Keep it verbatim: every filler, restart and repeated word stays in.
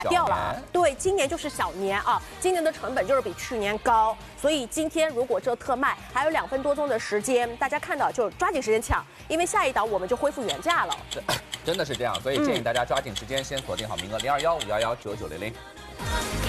掉了。对，今年就是小年啊，今年的成本就是比去年高，所以今天如果这特卖还有两分多钟的时间，大家看到就抓紧时间抢，因为下一档我们就恢复原价了。 真的是这样，所以建议大家抓紧时间先锁定好名额零二幺五幺幺九九零零。